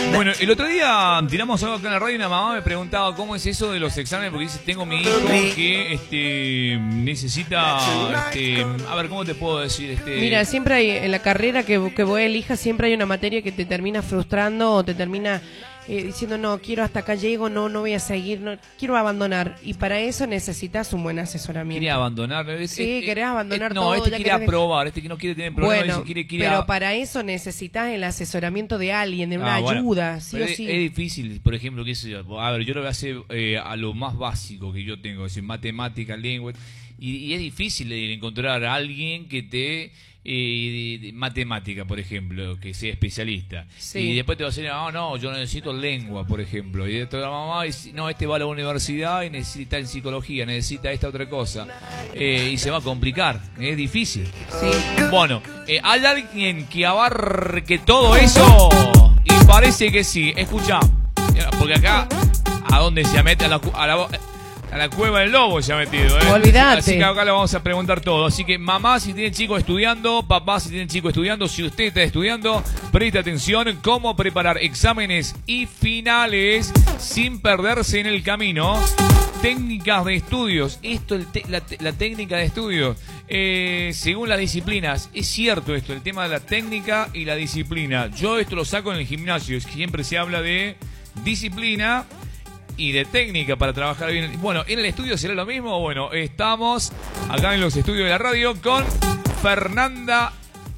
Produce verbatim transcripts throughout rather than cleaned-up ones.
Bueno, el otro día tiramos algo acá en la radio y una mamá me preguntaba cómo es eso de los exámenes, porque dice, tengo mi hijo que este necesita, este, a ver, ¿cómo te puedo decir? Este... Mira, siempre hay, en la carrera que, que vos elijas, siempre hay una materia que te termina frustrando o te termina eh, diciendo, no, quiero hasta acá llego, no, no voy a seguir, no quiero abandonar. Y para eso necesitas un buen asesoramiento. Quería abandonar. Es, Sí, es, querés abandonar es, todo. No, este ya quiere querés... aprobar, este que no quiere tener problemas, Bueno, dice, quiere, quiere pero a... para eso necesitas el asesoramiento de alguien, de una ah, bueno, ayuda, sí o es, sí. es difícil, por ejemplo, qué sé yo, a ver, yo lo voy a hacer eh, a lo más básico que yo tengo, es decir, matemática, lengua, y, y es difícil encontrar a alguien que te... Eh, de, de matemática, por ejemplo, que sea especialista. Sí. Y después te va a decir, no, no, yo necesito lengua, por ejemplo. Y después la mamá dice, no, este va a la universidad y necesita en psicología, necesita esta otra cosa. Eh, y se va a complicar, es difícil. Sí. Bueno, eh, ¿hay alguien que abarque todo eso? Y parece que sí. Escucha, porque acá, ¿a dónde se mete? A la... A la A la cueva del lobo se ha metido, ¿eh? Olvídate. Así que acá le vamos a preguntar todo. Así que mamá, si tienen chicos estudiando, papá, si tienen chicos estudiando, si usted está estudiando, preste atención cómo preparar exámenes y finales sin perderse en el camino. Técnicas de estudios. Esto, el te la, la técnica de estudios, eh, según las disciplinas. Es cierto esto, el tema de la técnica y la disciplina. Yo esto lo saco en el gimnasio. Siempre se habla de disciplina y de técnica para trabajar bien. Bueno, ¿en el estudio será lo mismo? Bueno, estamos acá en los estudios de la radio con Fernanda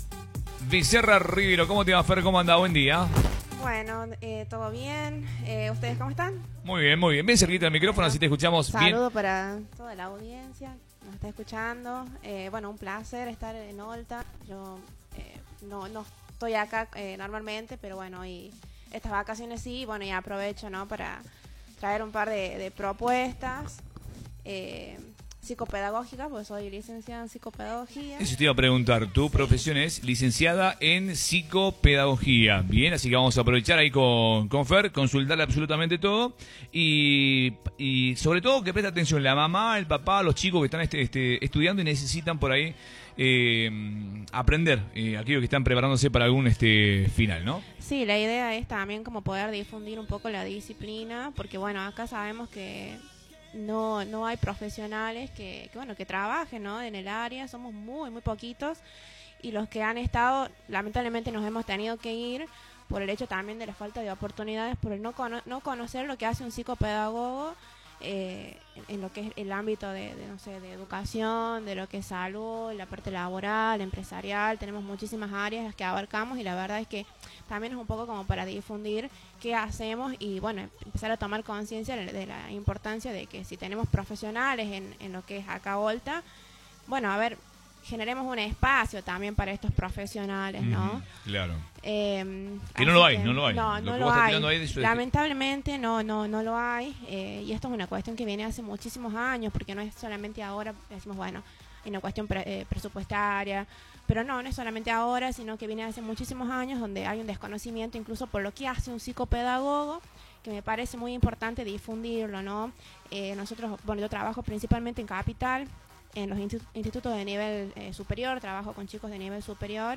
Becerra Rivero. ¿Cómo te va, Fer? ¿Cómo anda? Buen día. Bueno, eh, todo bien. Eh, ¿Ustedes cómo están? Muy bien, muy bien. Bien cerquita del micrófono, así te escuchamos Saludo bien. Saludo para toda la audiencia que nos está escuchando. Eh, bueno, un placer estar en Olta. Yo eh, no, no estoy acá eh, normalmente, pero bueno, y estas vacaciones sí, bueno, y aprovecho, ¿no?, para traer un par de, de propuestas eh, psicopedagógicas, porque soy licenciada en psicopedagogía. Eso te iba a preguntar, tu sí. profesión es licenciada en psicopedagogía. Bien, así que vamos a aprovechar ahí con, con Fer, consultarle absolutamente todo. Y, y sobre todo que preste atención la mamá, el papá, los chicos que están este, este, estudiando y necesitan por ahí eh, aprender, eh, aquellos que están preparándose para algún este final, ¿no? Sí, la idea es también como poder difundir un poco la disciplina, porque bueno, acá sabemos que no no hay profesionales que, que bueno que trabajen, ¿no?, en el área. Somos muy muy poquitos, y los que han estado lamentablemente nos hemos tenido que ir por el hecho también de la falta de oportunidades, por el no cono no conocer lo que hace un psicopedagogo eh, en, en lo que es el ámbito de, de no sé de educación, de lo que es salud, la parte laboral, empresarial. Tenemos muchísimas áreas las que abarcamos, y la verdad es que también es un poco como para difundir qué hacemos y bueno, empezar a tomar conciencia de la importancia de que si tenemos profesionales en, en lo que es acá Olta, bueno, a ver, generemos un espacio también para estos profesionales, ¿no? Mm, claro. Eh, que no lo hay, que, no lo hay. No, lo no que lo vos hay. Ahí de Lamentablemente no, no, no lo hay. Eh, y esto es una cuestión que viene hace muchísimos años, porque no es solamente ahora, decimos, bueno, hay una cuestión pre, eh, presupuestaria, pero no, no es solamente ahora, sino que viene hace muchísimos años, donde hay un desconocimiento incluso por lo que hace un psicopedagogo, que me parece muy importante difundirlo, ¿no? Eh, nosotros, bueno, yo trabajo principalmente en Capital, en los institu institutos de nivel eh, superior, trabajo con chicos de nivel superior.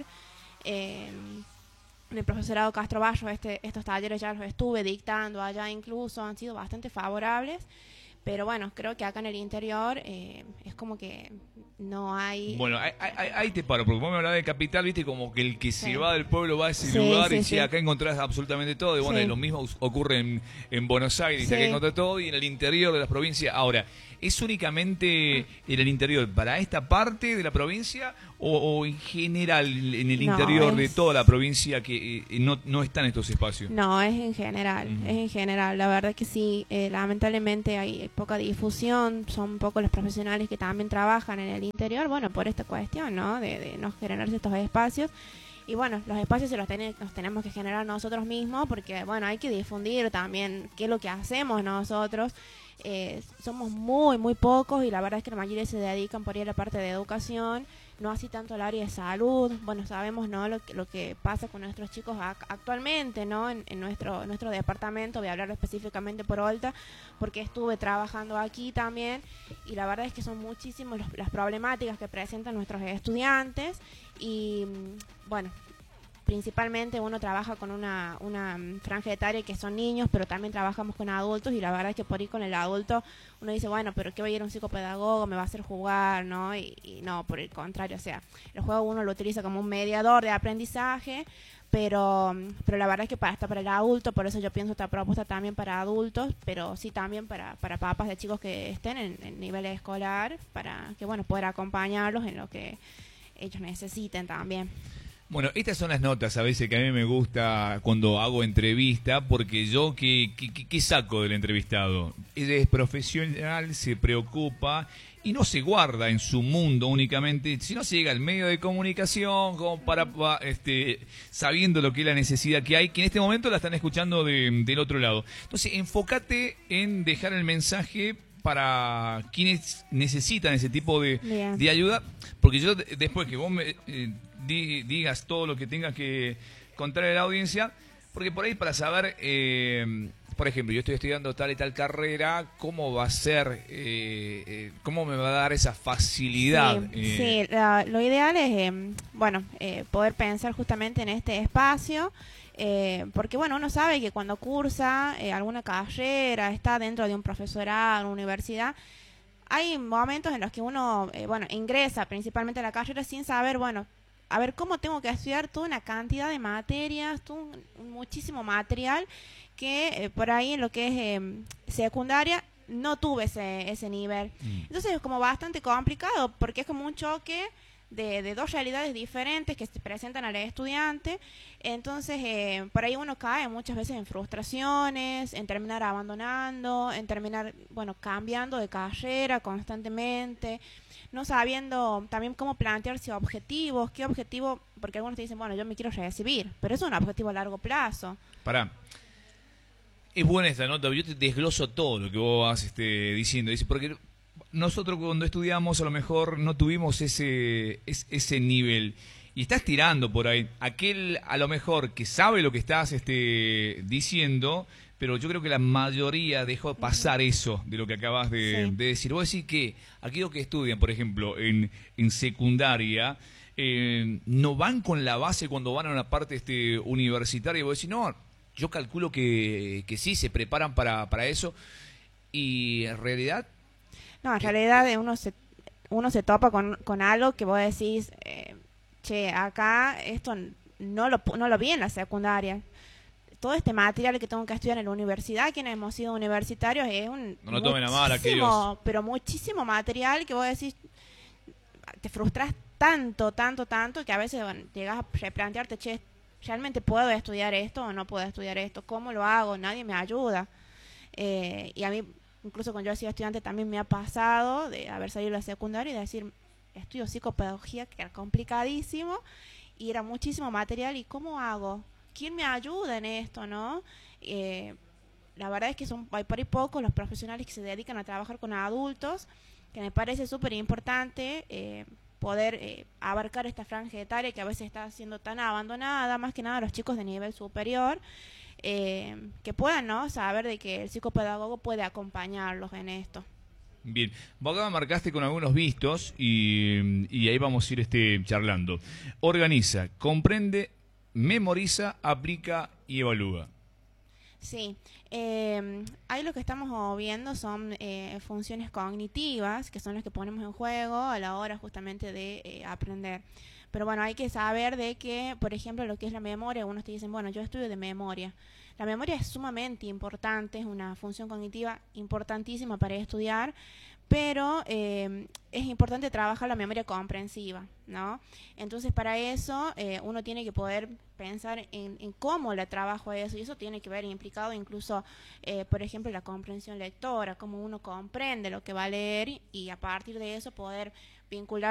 Eh, en el profesorado Castro Barros, este, estos talleres ya los estuve dictando allá, incluso han sido bastante favorables. Pero bueno, creo que acá en el interior eh, es como que no hay... Bueno, ahí, ahí, ahí te paro, porque vos me hablabas de Capital, viste, como que el que sí. se va del pueblo va a ese sí, lugar sí, y sí. Si acá encontrás absolutamente todo. Y bueno, sí. y lo mismo ocurre en, en Buenos Aires, sí. acá encontrás todo, y en el interior de las provincias. Ahora, ¿es únicamente en el interior para esta parte de la provincia o, o en general en el interior no, es... de toda la provincia que eh, no, no están estos espacios? No, es en general, uh-huh. es en general. La verdad que sí, eh, lamentablemente hay poca difusión, son pocos los profesionales que también trabajan en el interior, bueno, por esta cuestión, ¿no? De, de no generarse estos espacios. Y bueno, los espacios se los, ten los tenemos que generar nosotros mismos, porque bueno, hay que difundir también qué es lo que hacemos nosotros. Eh, somos muy, muy pocos, y la verdad es que la mayoría se dedican por ahí a la parte de educación, no así tanto al área de salud. Bueno, sabemos, ¿no?, lo que, lo que pasa con nuestros chicos actualmente, ¿no?, en, en nuestro, nuestro departamento. Voy a hablar específicamente por Olta, porque estuve trabajando aquí también, y la verdad es que son muchísimas las problemáticas que presentan nuestros estudiantes. Y bueno, principalmente uno trabaja con una, una franja etaria que son niños, pero también trabajamos con adultos, y la verdad es que por ahí con el adulto uno dice, bueno, pero ¿qué va a ir un psicopedagogo? Me va a hacer jugar, ¿no? Y, y no, por el contrario, o sea, el juego uno lo utiliza como un mediador de aprendizaje, pero pero la verdad es que para, está para el adulto, por eso yo pienso esta propuesta también para adultos, pero sí también para, para papás de chicos que estén en, en nivel escolar, para que, bueno, poder acompañarlos en lo que ellos necesiten también. Bueno, estas son las notas a veces que a mí me gusta cuando hago entrevista, porque yo, ¿qué, qué, qué saco del entrevistado? Ella es profesional, se preocupa y no se guarda en su mundo únicamente, sino se llega al medio de comunicación como para, este, sabiendo lo que es la necesidad que hay, que en este momento la están escuchando de, del otro lado. Entonces, enfócate en dejar el mensaje para quienes necesitan ese tipo de, de ayuda, porque yo después que vos me eh, di, digas todo lo que tengas que contar a la audiencia, porque por ahí para saber, eh, por ejemplo, yo estoy estudiando tal y tal carrera, ¿cómo va a ser, eh, eh, cómo me va a dar esa facilidad? Sí, eh? sí, la, lo ideal es, eh, bueno, eh, poder pensar justamente en este espacio. Eh, porque bueno, uno sabe que cuando cursa eh, alguna carrera, está dentro de un profesorado, una universidad, hay momentos en los que uno, eh, bueno, ingresa principalmente a la carrera sin saber, bueno, a ver cómo tengo que estudiar toda una cantidad de materias, todo un, un muchísimo material que eh, por ahí en lo que es eh, secundaria no tuve ese, ese nivel. Mm. Entonces es como bastante complicado porque es como un choque De, de dos realidades diferentes que se presentan al estudiante. Entonces eh, por ahí uno cae muchas veces en frustraciones, en terminar abandonando, en terminar, bueno, cambiando de carrera constantemente, no sabiendo también cómo plantearse objetivos, qué objetivo, porque algunos te dicen, bueno, yo me quiero recibir, pero eso es un objetivo a largo plazo. Pará. Es buena esta nota, yo te desgloso todo lo que vos vas este, diciendo, dice, porque nosotros cuando estudiamos a lo mejor no tuvimos ese, ese, ese nivel. Y estás tirando por ahí. Aquel a lo mejor que sabe lo que estás este, diciendo, pero yo creo que la mayoría dejó pasar eso de lo que acabas de, sí. de decir. Vos decís que aquellos que estudian, por ejemplo, en, en secundaria, eh, no van con la base cuando van a una parte este, universitaria. Vos decís, no, yo calculo que, que sí, se preparan para, para eso. Y en realidad... No, en realidad uno se, uno se topa con, con algo que vos decís, eh, che, acá esto no lo, no lo vi en la secundaria. Todo este material que tengo que estudiar en la universidad, quienes hemos sido universitarios, es un no lo tomen a mal aquellos. Pero muchísimo material que vos decís, te frustras tanto, tanto, tanto, que a veces bueno, llegas a replantearte, che, ¿realmente puedo estudiar esto o no puedo estudiar esto? ¿Cómo lo hago? Nadie me ayuda. Eh, y a mí... Incluso cuando yo he sido estudiante también me ha pasado de haber salido de la secundaria y de decir, estudio psicopedagogía, que era complicadísimo, y era muchísimo material, ¿y cómo hago? ¿Quién me ayuda en esto, no? Eh, la verdad es que son hay por ahí pocos los profesionales que se dedican a trabajar con adultos, que me parece súper importante eh, poder eh, abarcar esta franja etaria que a veces está siendo tan abandonada, más que nada los chicos de nivel superior, Eh, que puedan, ¿no?, saber de que el psicopedagogo puede acompañarlos en esto. Bien, vos acá marcaste con algunos vistos y, y ahí vamos a ir este, charlando. Organiza, comprende, memoriza, aplica y evalúa. Sí, eh, ahí lo que estamos viendo son eh, funciones cognitivas, que son las que ponemos en juego a la hora justamente de eh, aprender. Pero bueno, hay que saber de que, por ejemplo, lo que es la memoria, algunos te dicen, bueno, yo estudio de memoria. La memoria es sumamente importante, es una función cognitiva importantísima para estudiar, pero eh, es importante trabajar la memoria comprensiva, ¿no? Entonces, para eso, eh, uno tiene que poder pensar en, en cómo le trabajo eso, y eso tiene que ver implicado incluso, eh, por ejemplo, la comprensión lectora, cómo uno comprende lo que va a leer, y a partir de eso poder vincular